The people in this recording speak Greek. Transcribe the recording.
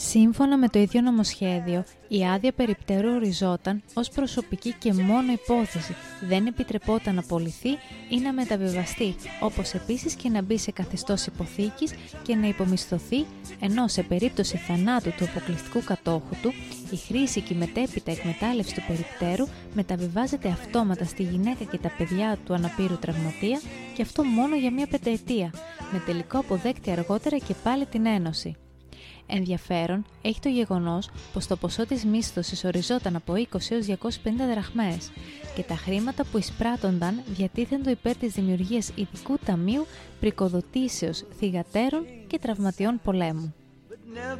Σύμφωνα με το ίδιο νομοσχέδιο, η άδεια περιπτέρου οριζόταν ως προσωπική και μόνο υπόθεση, δεν επιτρεπόταν να πωληθεί ή να μεταβιβαστεί, όπως επίσης και να μπει σε καθεστώς υποθήκης και να υπομισθωθεί, ενώ σε περίπτωση θανάτου του αποκλειστικού κατόχου του, η χρήση και η μετέπειτα εκμετάλλευση του περιπτέρου μεταβιβάζεται αυτόματα στη γυναίκα και τα παιδιά του αναπήρου τραυματία, και αυτό μόνο για μία πενταετία, με τελικό αποδέκτη αργότερα και πάλι την ένωση. Ενδιαφέρον έχει το γεγονός πως το ποσό της μίσθωσης οριζόταν από 20 έως 250 δραχμές και τα χρήματα που εισπράττονταν διατίθεντο υπέρ της δημιουργίας ειδικού ταμείου πρικοδοτήσεως θυγατέρων και τραυματιών πολέμου.